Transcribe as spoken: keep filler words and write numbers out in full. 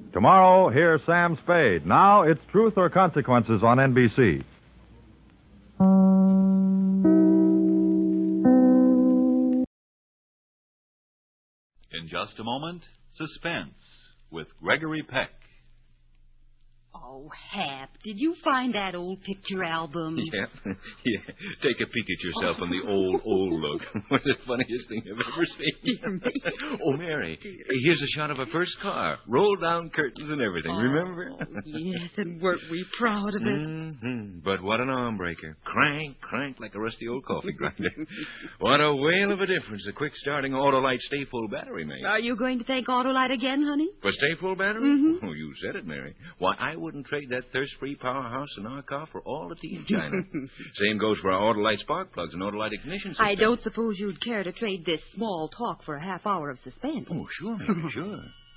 Tomorrow, hear Sam Spade. Now, it's Truth or Consequences on N B C. In just a moment, Suspense with Gregory Peck. Oh, Hap, did you find that old picture album? Yeah, yeah. Take a peek at yourself in the old, old look. What's the funniest thing I've ever seen? Dear me. Oh, Mary, here's a shot of a first car. Rolled down curtains and everything, oh, remember? Yes, and weren't we proud of it? Mm-hmm. But what an arm breaker. Crank, crank like a rusty old coffee grinder. What a whale of a difference a quick starting Autolite Stay Full battery makes. Are you going to thank Autolite again, honey? For Stay Full battery? Mm-hmm. Oh, you said it, Mary. Why, I wouldn't trade that thirst-free powerhouse in our car for all the tea in China. Same goes for our Autolite spark plugs and Autolite ignition system. I don't suppose you'd care to trade this small talk for a half hour of suspense. Oh, sure, Mary, sure.